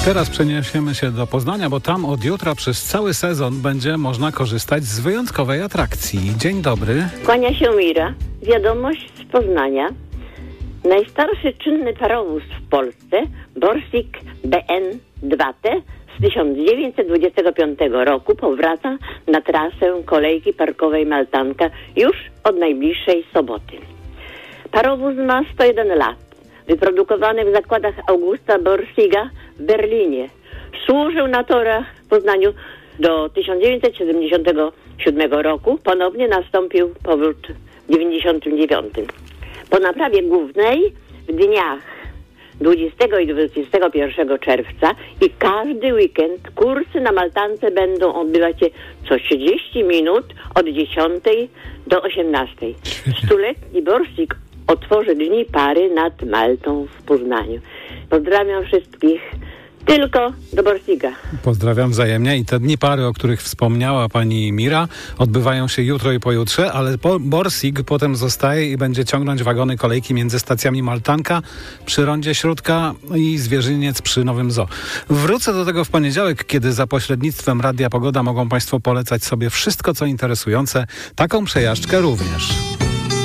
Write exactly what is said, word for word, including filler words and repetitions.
Teraz przeniesiemy się do Poznania, bo tam od jutra przez cały sezon będzie można korzystać z wyjątkowej atrakcji. Dzień dobry. Kłania się Mira. Wiadomość z Poznania. Najstarszy czynny parowóz w Polsce, Borsig B N dwa T z tysiąc dziewięćset dwudziestego piątego roku powraca na trasę kolejki parkowej Maltanka już od najbliższej soboty. Parowóz ma sto jeden lat. Wyprodukowany w zakładach Augusta Borsiga w Berlinie. Służył na torach w Poznaniu do tysiąc dziewięćset siedemdziesiątego siódmego roku. Ponownie nastąpił powrót w dziewięćdziesiątym dziewiątym. Po naprawie głównej w dniach dwudziestego i dwudziestego pierwszego czerwca i każdy weekend kursy na Maltance będą odbywać się co trzydzieści minut od dziesiątej do osiemnastej. Stuletni Borsig otworzy dni pary nad Maltą w Poznaniu. Pozdrawiam wszystkich. Tylko do Borsiga. Pozdrawiam wzajemnie i te dni pary, o których wspomniała pani Mira, odbywają się jutro i pojutrze, ale po Borsig potem zostaje i będzie ciągnąć wagony kolejki między stacjami Maltanka przy rondzie Śródka i Zwierzyniec przy Nowym Zoo. Wrócę do tego w poniedziałek, kiedy za pośrednictwem Radia Pogoda mogą państwo polecać sobie wszystko, co interesujące. Taką przejażdżkę również.